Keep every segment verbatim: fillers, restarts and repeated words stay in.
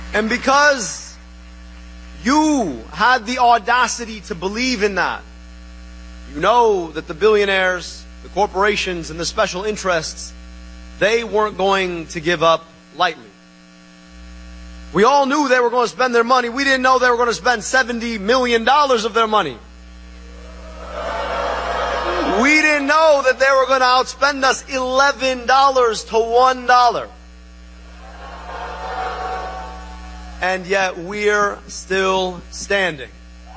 And because you had the audacity to believe in that, you know that the billionaires, the corporations, and the special interests, they weren't going to give up lightly. We all knew they were going to spend their money. We didn't know they were going to spend seventy million dollars of their money. We didn't know that they were going to outspend us eleven dollars to one dollar. And yet we're still standing.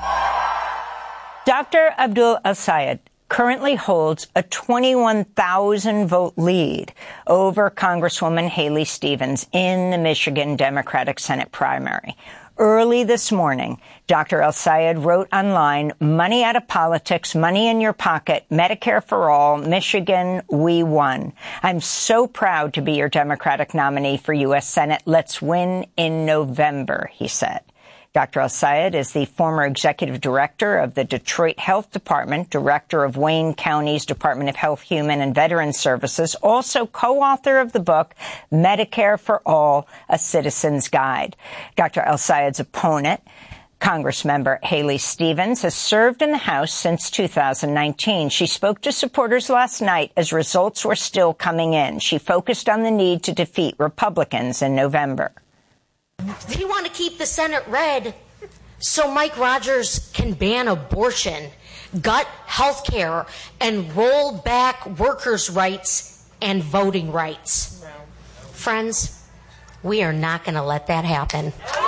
Doctor Abdul El-Sayed currently holds a twenty-one thousand vote lead over Congresswoman Haley Stevens in the Michigan Democratic Senate primary. Early this morning, Doctor El-Sayed wrote online, "Money out of politics, money in your pocket, Medicare for all, Michigan, we won. I'm so proud to be your Democratic nominee for U S Senate. Let's win in November," he said. Doctor El-Sayed is the former executive director of the Detroit Health Department, director of Wayne County's Department of Health, Human and Veterans Services, also co-author of the book Medicare for All, A Citizen's Guide. Doctor El-Sayed's opponent, Congressmember Haley Stevens, has served in the House since two thousand nineteen. She spoke to supporters last night as results were still coming in. She focused on the need to defeat Republicans in November. They want to keep the Senate red so Mike Rogers can ban abortion, gut health care, and roll back workers' rights and voting rights. No. Friends, we are not going to let that happen.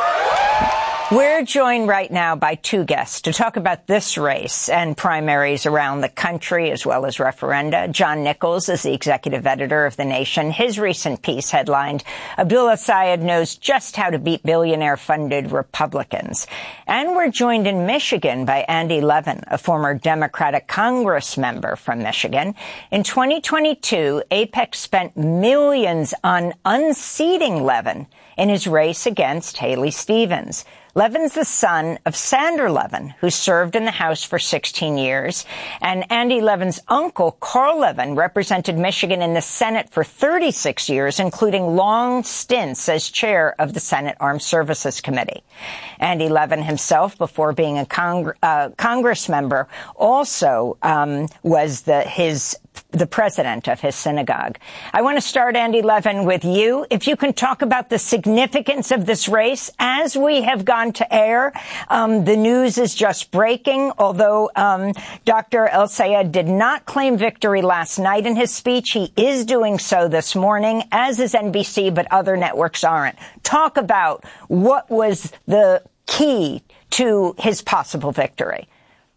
We're joined right now by two guests to talk about this race and primaries around the country, as well as referenda. John Nichols is the executive editor of The Nation. His recent piece headlined, "Abdul El-Sayed Knows Just How to Beat Billionaire-Funded Republicans." And we're joined in Michigan by Andy Levin, a former Democratic Congress member from Michigan. In twenty twenty-two, Apex spent millions on unseating Levin in his race against Haley Stevens. Levin's the son of Sander Levin, who served in the House for sixteen years, and Andy Levin's uncle, Carl Levin, represented Michigan in the Senate for thirty-six years, including long stints as chair of the Senate Armed Services Committee. Andy Levin himself, before being a Cong- uh, Congress member, also um, was the his the president of his synagogue. I want to start, Andy Levin, with you. If you can talk about the significance of this race as we have gone to air. Um, the news is just breaking, although um, Doctor El-Sayed did not claim victory last night in his speech. He is doing so this morning, as is N B C, but other networks aren't. Talk about what was the key to his possible victory.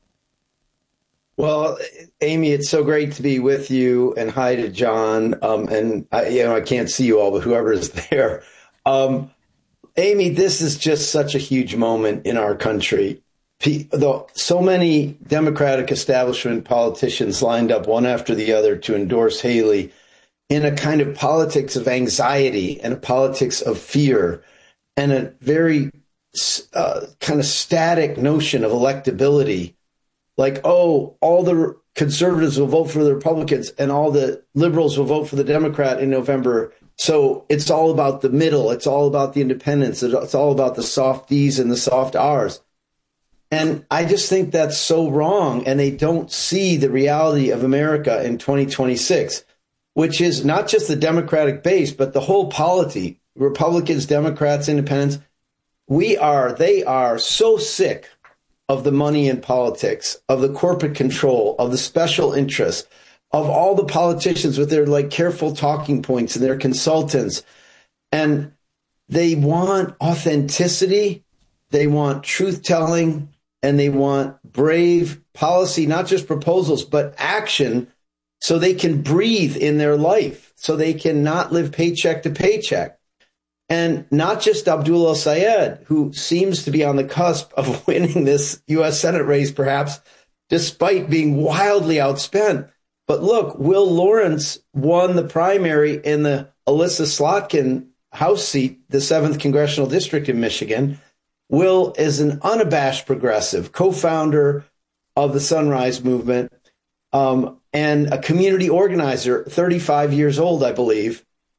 Well, Amy, it's so great to be with you, and hi to John. Um, and I, you know, I can't see you all, but whoever is there. Um, Amy, this is just such a huge moment in our country. So many Democratic establishment politicians lined up one after the other to endorse Haley in a kind of politics of anxiety and a politics of fear and a very uh, kind of static notion of electability. Like, oh, all the conservatives will vote for the Republicans and all the liberals will vote for the Democrat in November. So it's all about the middle. It's all about the independents. It's all about the soft D's and the soft R's. And I just think that's so wrong. And they don't see the reality of America in twenty twenty-six, which is not just the Democratic base, but the whole polity, Republicans, Democrats, independents. We are, they are so sick of the money in politics, of the corporate control, of the special interests, of all the politicians with their like careful talking points and their consultants. And they want authenticity, they want truth telling, and they want brave policy, not just proposals, but action, so they can breathe in their life, so they can not live paycheck to paycheck. And not just Abdul El-Sayed, who seems to be on the cusp of winning this U S Senate race, perhaps, despite being wildly outspent. But look, Will Lawrence won the primary in the Alyssa Slotkin House seat, the seventh Congressional District in Michigan. Will is an unabashed progressive, co-founder of the Sunrise Movement, um, and a community organizer, thirty-five years old, I believe.